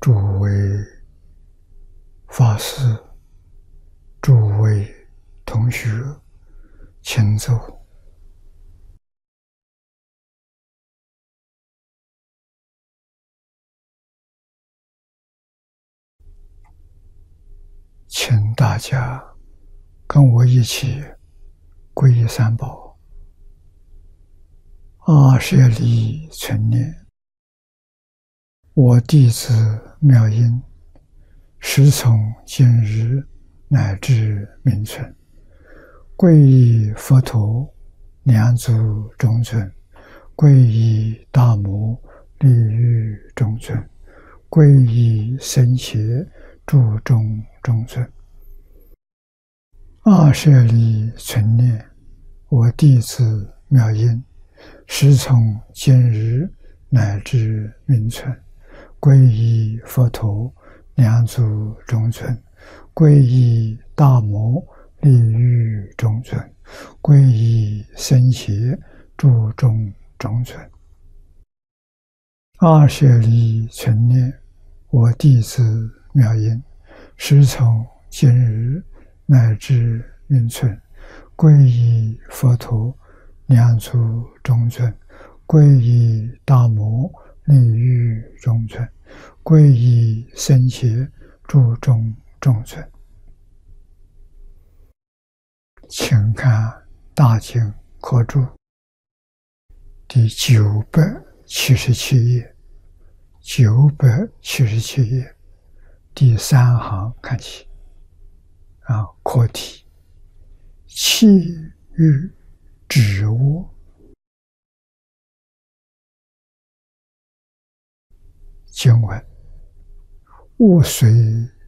诸位法师、诸位同学，请坐。请大家跟我一起皈依三宝，阿舍利存念。我弟子妙音，时从今日乃至明存，皈依佛陀、两足中尊，皈依大摩利欲中尊，皈依僧伽注中中尊。阿舍利存念。我弟子妙音，时从今日乃至明存，皈依佛陀、两足中尊，皈依大摩利欲中尊，皈依僧伽注中中尊。阿舍利存念。我弟子妙音，时从今日乃至明存，皈依佛陀、两足中尊，皈依大摩利欲中尊，皈依僧伽注中中尊。请看大经科注第977页，977页第3行看起。课题：气欲止卧。经文：卧随